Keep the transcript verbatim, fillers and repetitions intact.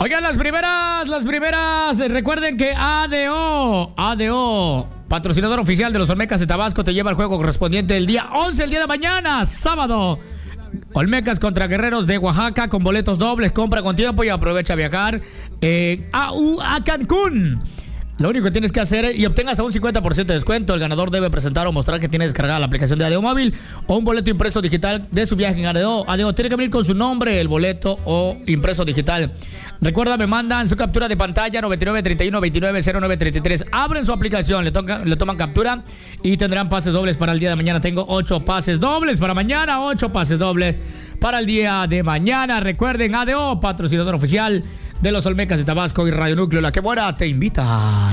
Oigan, las primeras, las primeras, recuerden que A D O, A D O, patrocinador oficial de los Olmecas de Tabasco, te lleva el juego correspondiente el día once, el día de mañana, sábado. Olmecas contra Guerreros de Oaxaca con boletos dobles. Compra con tiempo y aprovecha a viajar eh, a, a Cancún. Lo único que tienes que hacer y obtengas hasta un cincuenta por ciento de descuento. El ganador debe presentar o mostrar que tiene descargada la aplicación de A D O Móvil o un boleto impreso digital de su viaje en A D O. A D O tiene que venir con su nombre, el boleto o impreso digital. Recuerda, me mandan su captura de pantalla noventa y nueve, treinta y uno, veintinueve, cero nueve, treinta y tres. Abren su aplicación, le, toca, le toman captura y tendrán pases dobles para el día de mañana. Tengo ocho pases dobles para mañana, ocho pases dobles para el día de mañana. Recuerden, A D O, patrocinador oficial de los Olmecas de Tabasco y Radio Núcleo, La Que Buena te invita.